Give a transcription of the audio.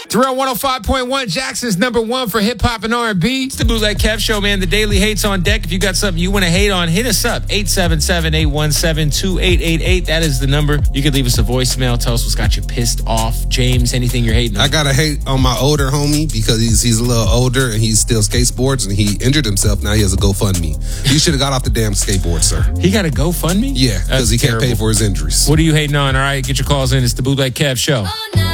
Thrill 105.1, Jackson's number one for hip hop and R&B. It's the Bootleg Kev Show, man. The Daily Hate's on deck. If you got something you want to hate on, hit us up. 877-817-2888. That is the number. You could leave us a voicemail. Tell us what's got you pissed off. James, anything you're hating on? I got to hate on my older homie because he's a little older and he still skateboards and he injured himself. Now he has a GoFundMe. You should have got off the damn skateboard, sir. He got a GoFundMe? Yeah, because he can't pay for his injuries. What are you hating on? All right, get your calls in. It's the Bootleg Kev Show.